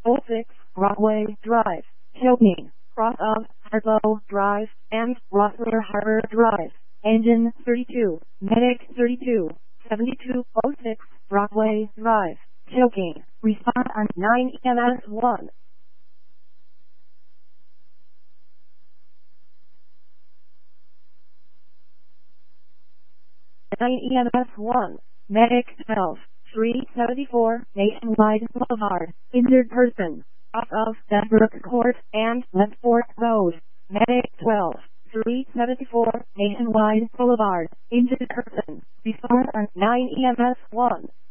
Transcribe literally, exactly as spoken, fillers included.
oh six Broadway Drive, Chilton, cross of Harlow Drive and Rossler Harbor Drive. Engine thirty-two, Medic thirty-two, seventy-two oh six Broadway Drive, Chilton. Respond on nine E M S one. nine E M S one. Medic twelve, three seventy-four Nationwide Boulevard. Injured person off of Denbrook Court and Left Fork Road. Medic twelve, three seventy-four Nationwide Boulevard. Injured person. Respond on nine E M S one.